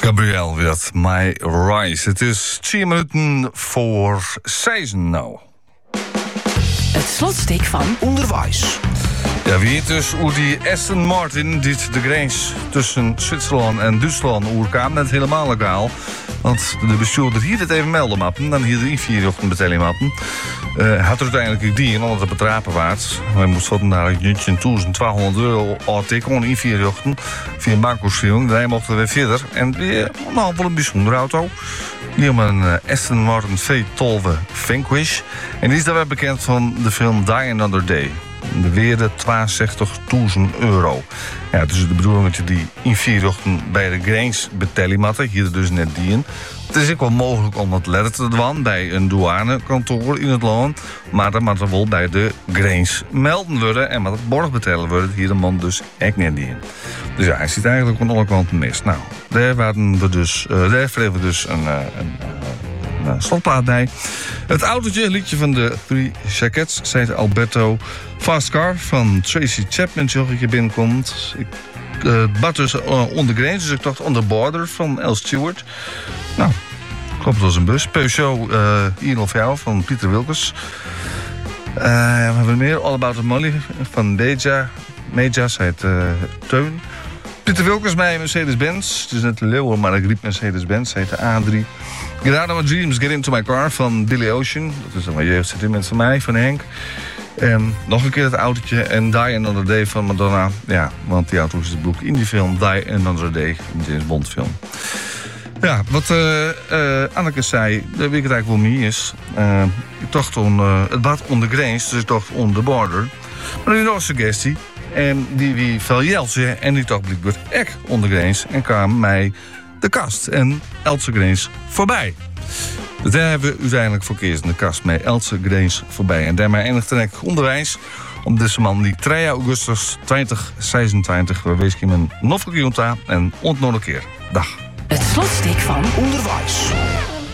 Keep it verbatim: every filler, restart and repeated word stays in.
Gabriel with My Rise. Het is tien minuten voor zes nou. Het slotstuk van Onderwijs. Ja, wie het dus hoe die Aston Martin dit de grens tussen Zwitserland en Duitsland oerkwam, net helemaal legaal. Want de bestuurder hier het even melden mappen, dan hier de I vier ochtend betaling mappen. Uh, had er uiteindelijk die en omdat het betrapen waard. Hij moest van naar tweeduizend euro artikel in I vier ochtend via een bankkoersvering. Hij mocht er weer verder. En die, nou, wel een bijzondere auto. Die hebben een uh, Aston Martin V twaalf Vanquish. En die is daarbij bekend van de film Die Another Day. Beweerde tweeënzestigduizend euro. Ja, het is de bedoeling dat je die in vier ochtend bij de grens betalen matte. Hier dus net die in. Het is ook wel mogelijk om dat letter te doen bij een douanekantoor in het land. Maar dat moet er wel bij de grens melden worden. En met het borg betalen worden. Hier de man dus echt net die in. Dus ja, hij zit eigenlijk van alle kanten mis. Nou, daar waren we dus, uh, daar kregen we dus een... Uh, een uh, slotplaat bij. Het autootje, liedje van de Three Jackets, zei Alberto Fast Car van Tracy Chapman, die binnenkomt. Ik uh, bad dus uh, on the grens, dus ik dacht on the border van L. Stewart. Nou, klopt, het was een bus. Peugeot uh, honderdvijf van Pieter Wilkes. Uh, we hebben meer All About the Molly van Deja. Mejas heet uh, Teun. Pieter Wilkes bij Mercedes-Benz. Het is net de Leeuwen, maar ik riep Mercedes-Benz. Heet de A drie. Gerardo Dreams, Get Into My Car van Billy Ocean. Dat is een jeugdsentiment van mij, van Henk. En nog een keer het autootje. En Die Another Day van Madonna. Ja, want die auto is het boek in die film Die Another Day. In James Bond film. Ja, wat uh, uh, Anneke zei, dat weet ik het eigenlijk wel niet is. Uh, ik dacht on, uh, het bad on the grens, dus ik dacht on the border. Maar nu nog een suggestie. En die wie veel Jeltje en die toch blijkbaar echt on the grens. En kwam mij de kast en Else Grens voorbij. Dus daar hebben we uiteindelijk voor gekozen, de kast met Else Grens voorbij. En daarmee eindigt het onderwijs om deze man die drie augustus tweeduizend zesentwintig we wees ik hem een nog een keer en ont nog een keer. Dag. het slotstuk van Onderwijs.